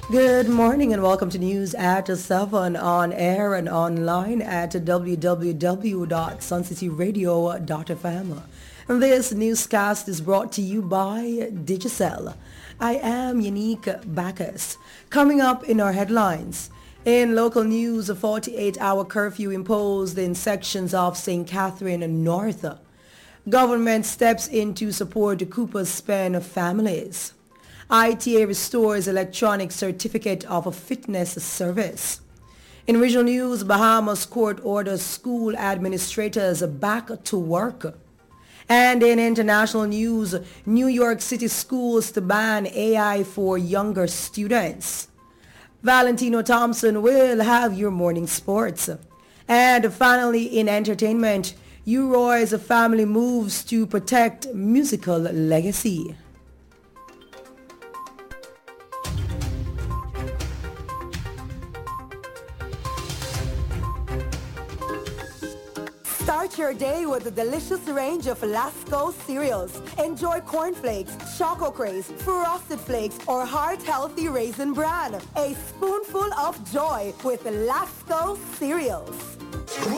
Good morning and welcome to News at 7 on air and online at www.suncityradio.fm. And this newscast is brought to you by Digicel. I am Unique Bacchus. Coming up in our headlines. In local news, a 48-hour curfew imposed in sections of St. Catherine North. Government steps in to support the Cooper's Spen families. ITA restores electronic certificate of a fitness service. In regional news, Bahamas court orders school administrators back to work. And in international news, New York City schools to ban AI for younger students. Valentino Thompson will have your morning sports. And finally, in entertainment, U-Roy's family moves to protect musical legacy. Start your day with a delicious range of Lasco cereals. Enjoy cornflakes, Choco Craze, Frosted Flakes, or heart-healthy Raisin Bran. A spoonful of joy with Lasco cereals.